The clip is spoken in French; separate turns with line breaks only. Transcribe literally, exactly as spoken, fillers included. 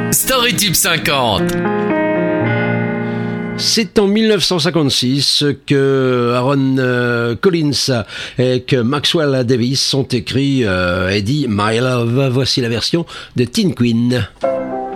Storytube cinquante.
C'est en dix-neuf cent cinquante-six que Aaron euh, Collins et que Maxwell Davis ont écrit euh, et dit My Love. Voici la version de Teen Queen.